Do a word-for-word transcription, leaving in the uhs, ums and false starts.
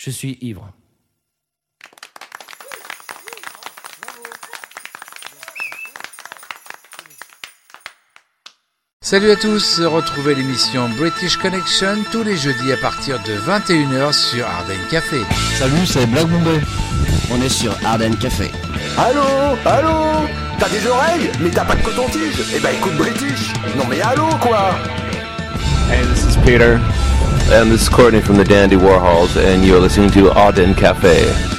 Je suis ivre. Salut à tous, retrouvez l'émission British Connection tous les jeudis à partir de vingt et une heures sur Ardennes Café. Salut, c'est Black Bombay. On est sur Ardennes Café. Allô, allô, t'as des oreilles, mais t'as pas de coton-tige. Eh ben écoute British. Non mais allô quoi. Hey, this is Peter. And this is Courtney from the Dandy Warhols, and you're listening to Ardennes Café.